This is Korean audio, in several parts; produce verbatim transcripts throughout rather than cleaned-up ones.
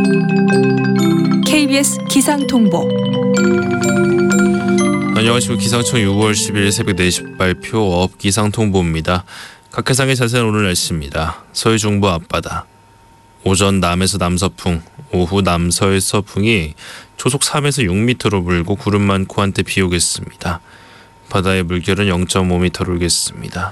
케이비에스 기상통보. 안녕하십니까. 기상청 유월 십일 새벽 네 시 발표 어업 기상통보입니다. 각 해상의 자세한 오늘 날씨입니다. 서해 중부 앞바다 오전 남에서 남서풍, 오후 남서의 서풍이 초속 삼에서 육 미터로 불고 구름 많고 한때 비 오겠습니다. 바다의 물결은 영 점 오 미터로 일겠습니다.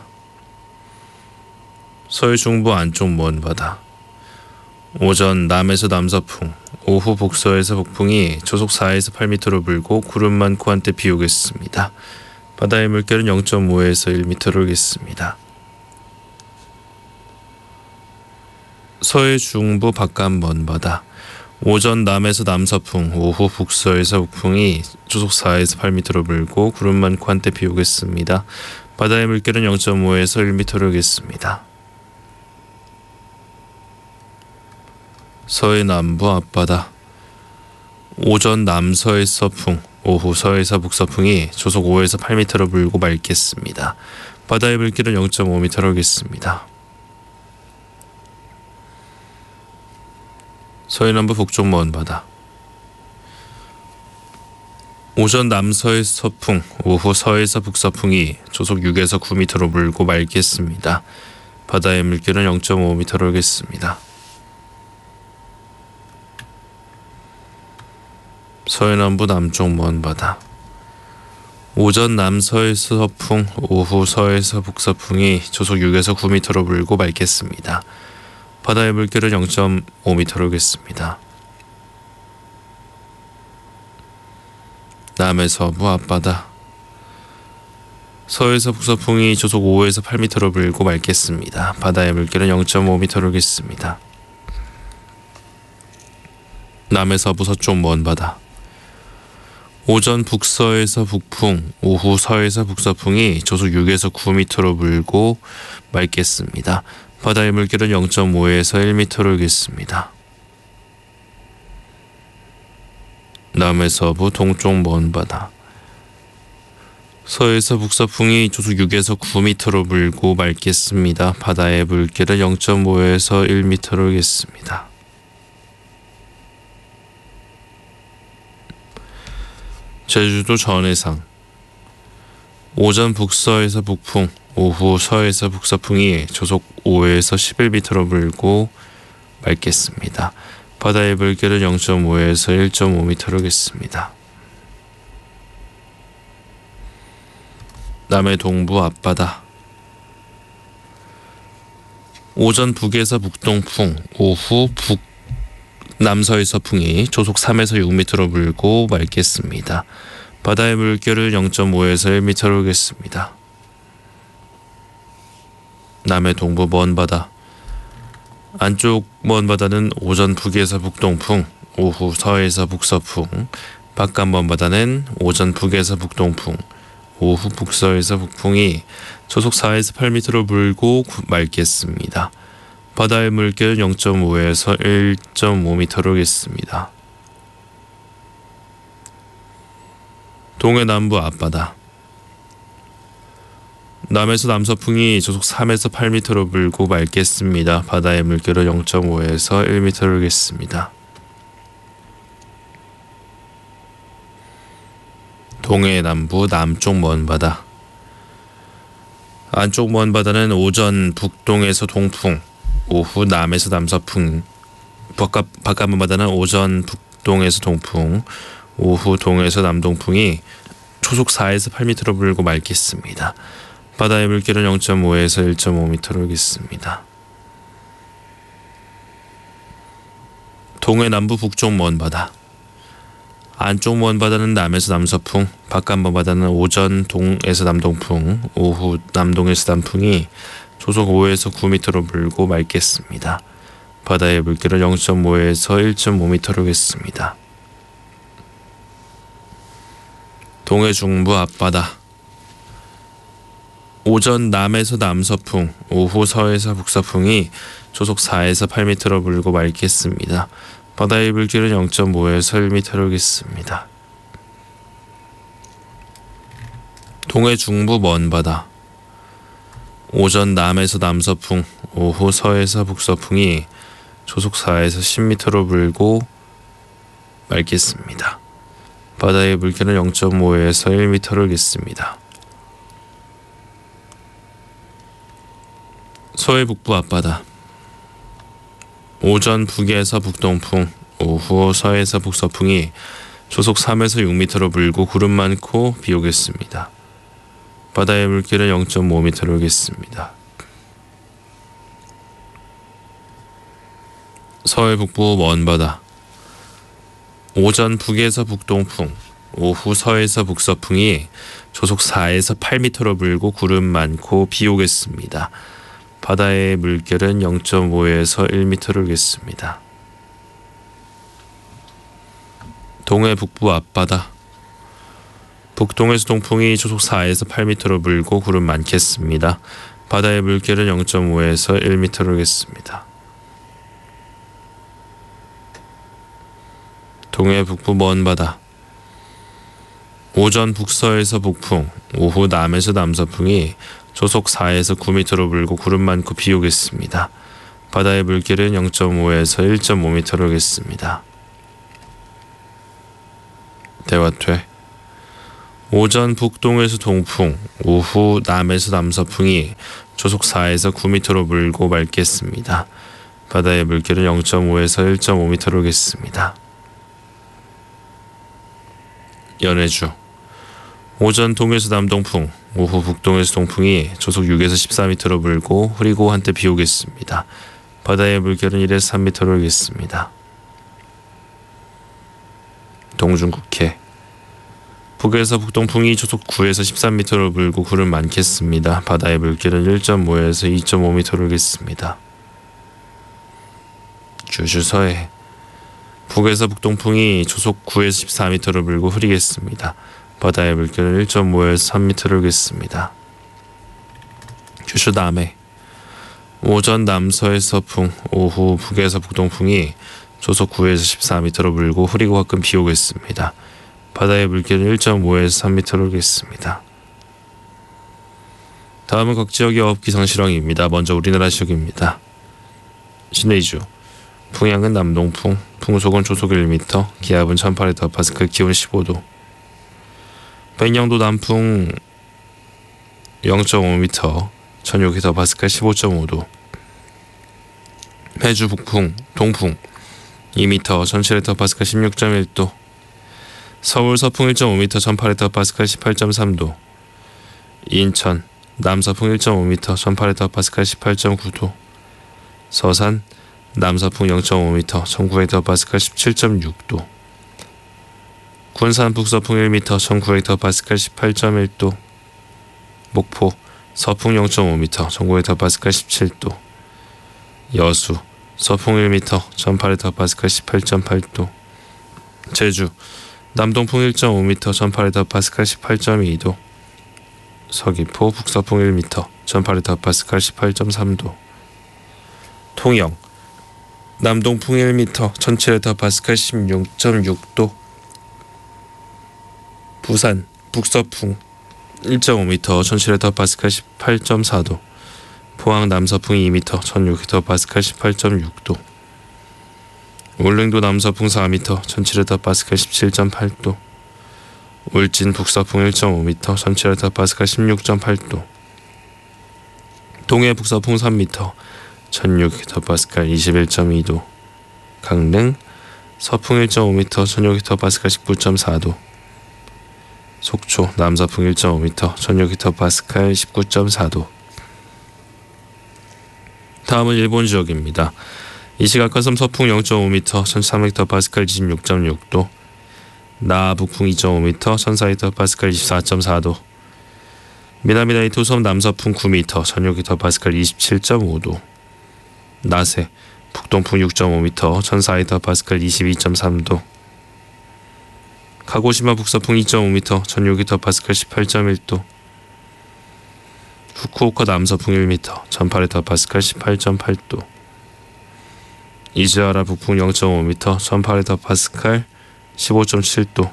서해 중부 안쪽 먼 바다 오전 남에서 남서풍, 오후 북서에서 북풍이 초속 사에서 팔 미터로 불고 구름 많고 한때 비 오겠습니다. 바다의 물결은 영 점 오에서 일 미터로 일겠습니다. 서해 중부 바깥 먼 바다 오전 남에서 남서풍, 오후 북서에서 북풍이 초속 사에서 팔 미터로 불고 구름 많고 한때 비 오겠습니다. 바다의 물결은 영 점 오에서 일 미터로 일겠습니다. 서해 남부 앞바다 오전 남서의 서풍, 오후 서해서 북서풍이 초속 오에서 팔 미터로 불고 맑겠습니다. 바다의 물결은 영 점 오 미터로 일겠습니다. 서해 남부 북쪽 먼 바다 오전 남서의 서풍, 오후 서해서 북서풍이 초속 육에서 구 미터로 불고 맑겠습니다. 바다의 물결은 영 점 오 미터로 일겠습니다. 서해 남부 남쪽 먼 바다 오전 남서에서 서풍, 오후 서해서 북서풍이 초속 육에서 구 미터로 불고 맑겠습니다. 바다의 물결은 영 점 오 미터로 일겠습니다. 남해 서부 앞바다 서해서 북서풍이 초속 오에서 팔 미터로 불고 맑겠습니다. 바다의 물결은 영 점 오 미터로 일겠습니다. 남해 서부 서쪽 먼 바다 오전 북서에서 북풍, 오후 서에서 북서풍이 초속 육에서 구 미터로 불고 맑겠습니다. 바다의 물결은 영 점 오에서 일 미터로 일겠습니다. 남해 서부 동쪽 먼 바다 서에서 북서풍이 초속 육에서 구 미터로 불고 맑겠습니다. 바다의 물결은 영 점 오에서 일 미터로 일겠습니다. 제주도 전해상 오전 북서에서 북풍, 오후 서에서 북서풍이 초속 오에서 십일 미터로 불고 맑겠습니다. 바다의 물결은 영 점 오에서 일 점 오 미터로 일겠습니다. 남해 동부 앞바다 오전 북에서 북동풍, 오후 북 남서의 서풍이 초속 삼에서 육 미터로 불고 맑겠습니다. 바다의 물결은 영 점 오에서 일 미터로 일겠습니다. 남해 동부 먼 바다 안쪽 먼 바다는 오전 북에서 북동풍, 오후 서에서 북서풍, 바깥 먼 바다는 오전 북에서 북동풍, 오후 북서에서 북풍이 초속 사에서 팔 미터로 불고 맑겠습니다. 바다의 물결은 영 점 오에서 일 점 오 미터로 일겠습니다. 동해 남부 앞바다 남에서 남서풍이 초속 삼에서 팔 미터로 불고 맑겠습니다. 바다의 물결은 영 점 오에서 일 미터로 일겠습니다. 동해 남부 남쪽 먼 바다 안쪽 먼 바다는 오전 북동에서 동풍, 오후 남에서 남서풍, 바깥, 바깥 먼 바다는 오전 북동에서 동풍, 오후 동에서 남동풍이 초속 사에서 팔 미터로 불고 맑겠습니다. 바다의 물결은 영 점 오에서 일 점 오 미터로 일겠습니다. 동해 남부 북쪽 먼 바다 안쪽 먼 바다는 남에서 남서풍, 바깥 먼 바다는 오전 동에서 남동풍, 오후 남동에서 남풍이 초속 오에서 구 미터로 불고 맑겠습니다. 바다의 물결은 영 점 오에서 일 점 오 미터로 일겠습니다. 동해 중부 앞바다 오전 남에서 남서풍, 오후 서에서 북서풍이 초속 사에서 팔 미터로 불고 맑겠습니다. 바다의 물결은 영 점 오에서 일 미터로 일겠습니다. 동해 중부 먼 바다 오전 남에서 남서풍, 오후 서에서 북서풍이 초속 사에서 십 미터로 불고 맑겠습니다. 바다의 물결은 영 점 오에서 일 미터를 겠습니다. 서해 북부 앞바다. 오전 북에서 북동풍, 오후 서해에서 북서풍이 초속 삼에서 육 미터로 불고 구름 많고 비 오겠습니다. 바다의 물결은 영 점 오 미터를 겠습니다. 서해 북부 먼바다. 오전 북에서 북동풍, 오후 서해에서 북서풍이 초속 사에서 팔 미터로 불고 구름 많고 비 오겠습니다. 바다의 물결은 영 점 오에서 일 미터를 겠습니다. 동해 북부 앞바다. 북동에서 동풍이 초속 사에서 팔 미터로 불고 구름 많겠습니다. 바다의 물결은 영 점 오에서 일 미터를 겠습니다. 동해 북부 먼바다. 오전 북서에서 북풍, 오후 남에서 남서풍이 초속 사에서 구 미터로 불고 구름 많고 비 오겠습니다. 바다의 물결은 영 점 오에서 일 점 오 미터를 겠습니다. 대화퇴. 오전 북동에서 동풍, 오후 남에서 남서풍이 초속 사에서 구 미터로 불고 맑겠습니다. 바다의 물결은 영 점 오에서 일 점 오 미터를 겠습니다. 연해주. 오전 동에서 남동풍, 오후 북동에서 동풍이 초속 육에서 십사 미터로 불고 흐리고 한때 비 오겠습니다. 바다의 물결은 일에서 삼 미터를 겠습니다. 동중국해. 북에서 북동풍이 초속 구에서 십삼 미터로 불고 구름 많겠습니다. 바다의 물결은 일 점 오에서 이 점 오 미터를 겠습니다. 주주서해. 북에서 북동풍이 초속 구에서 십사 미터를 불고 흐리겠습니다. 바다의 물결은 일 점 오에서 삼 미터를 겠습니다. 규슈 남해. 오전 남서에서 풍, 오후 북에서 북동풍이 초속 구에서 십사 미터로 불고 흐리고 가끔 비 오겠습니다. 바다의 물결은 일 점 오에서 삼 미터를 겠습니다. 다음은 각 지역의 어업 기상 실황입니다. 먼저 우리나라 지역입니다. 신의주. 풍향은 남동풍, 풍속은 초속 일 미터, 기압은 천팔 헥토파스칼, 기온 십오 도. 백령도 남풍 영 점 오 미터, 천육 헥토파스칼, 십오 점 오 도. 해주 북풍, 동풍 이 미터, 천칠 헥토파스칼, 십육 점 일 도. 서울 서풍 일 점 오 미터, 천팔 헥토파스칼, 십팔 점 삼 도. 인천 남서풍 일 점 오 미터, 천팔 헥토파스칼, 십팔 점 구 도. 서산 남서풍 영 점 오 미터, 천구 헥토파스칼, 십칠 점 육 도. 군산 북서풍 일 미터, 천구 헥토파스칼, 십팔 점 일 도. 목포 서풍 영 점 오 미터, 천구 헥토파스칼, 십칠 도. 여수 서풍 일 미터, 천팔 헥토파스칼, 십팔 점 팔 도. 제주 남동풍 일 점 오 미터, 천팔 헥토파스칼, 십팔 점 이 도. 서귀포 북서풍 일 미터, 천팔 헥토파스칼, 십팔 점 삼 도. 통영 남동풍 일 미터, 천칠 헥토파스칼, 십육 점 육 도. 부산 북서풍 일 점 오 미터, 천칠 헥토파스칼, 십팔 점 사 도. 포항 남서풍 이 미터, 천육 헥토파스칼, 십팔 점 육 도. 울릉도 남서풍 사 미터, 천칠 헥토파스칼, 십칠 점 팔 도. 울진 북서풍 일 점 오 미터, 천칠 헥토파스칼, 십육 점 팔 도. 동해 북서풍 삼 미터, 천육 헥토파스칼, 이십일 점 이 도. 강릉 서풍 일 점 오 미터, 천육 헥토파스칼, 십구 점 사 도. 속초 남서풍 일 점 오 미터, 천육 헥토파스칼, 십구 점 사 도. 다음은 일본 지역입니다. 이시가카섬 서풍 영 점 오 미터, 천삼 헥토파스칼, 이십육 점 육 도. 나아 북풍 이 점 오 미터, 천사 헥토파스칼, 이십사 점 사 도. 미나미나이토 섬 남서풍 구 미터, 천육 헥토파스칼, 이십칠 점 오 도. 나세 북동풍 육 점 오 미터, 천사 헥토파스칼, 이십이 점 삼 도. 카고시마 북서풍 이 점 오 미터, 천육 헥토파스칼, 십팔 점 일 도. 후쿠오카 남서풍 일 미터, 천팔 헥토파스칼, 십팔 점 팔 도. 이즈와라 북풍 영 점 오 미터, 천팔 헥토파스칼, 십오 점 칠 도.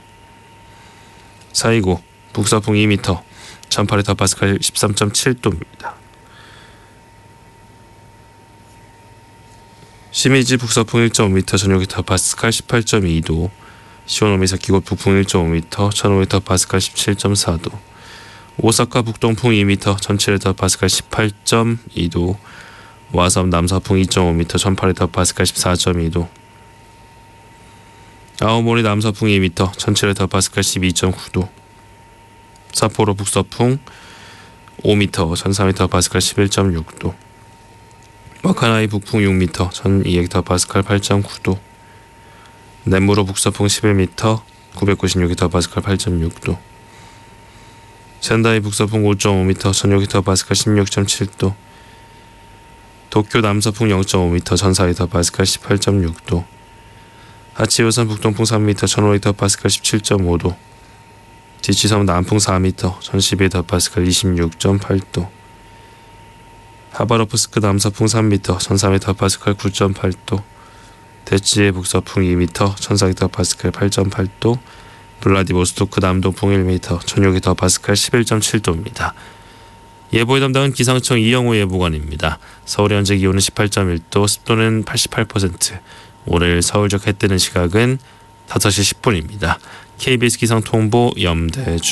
사이고 북서풍 이 미터, 천팔 헥토파스칼, 십삼 점 칠 도입니다. 시미지 북서풍 일 점 오 미터 천육헥토파스칼 십팔 점 이 도, 시오노미사 기곳 북풍 일 점 오 미터 천오 헥토파스칼 십칠 점 사 도, 오사카 북동풍 이 미터 천칠 헥토파스칼 십팔 점 이 도, 와섬 남서풍 이 점 오 미터 천팔 헥토파스칼 십사 점 이 도, 아오모리 남서풍 이 미터 천칠 헥토파스칼 십이 점 구 도, 사포로 북서풍 오 미터 천삼 헥토파스칼 십일 점 육 도, 와카나이 북풍 육 미터 천이 헥토파스칼 팔 점 구 도, 넷무로 북서풍 십일 미터 구백구십육 헥토파스칼 팔 점 육 도, 센다이 북서풍 오 점 오 미터 천육 헥토파스칼 십육 점 칠 도, 도쿄 남서풍 영 점 오 미터 천사 헥토파스칼 십팔 점 육 도, 하치우산 북동풍 삼 미터 천오 헥토파스칼 십칠 점 오 도, 지치섬 남풍 사 미터 천십이 헥토파스칼 이십육 점 팔 도, 하바로프스크 남서풍 삼 미터 천삼 헥토파스칼 구 점 팔 도, 대치해 북서풍 이 미터 천사 헥토파스칼 팔 점 팔 도, 블라디보스토크 남동풍 일 미터 천육 헥토파스칼 십일 점 칠 도입니다. 예보의 담당은 기상청 이영호 예보관입니다. 서울의 현재 기온은 십팔 점 일 도, 습도는 팔십팔 퍼센트, 오늘 서울적 해 뜨는 시각은 다섯 시 십 분입니다. 케이비에스 기상통보 염대주